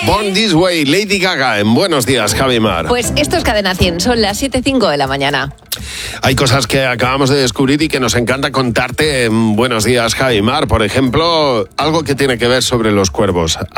Born This Way, Lady Gaga en Buenos Días, Javi Mar. Pues esto es Cadena 100, son las 7:05 de la mañana. Hay cosas que acabamos de descubrir y que nos encanta contarte en Buenos Días, Javi Mar. Por ejemplo, algo que tiene que ver sobre los cuervos.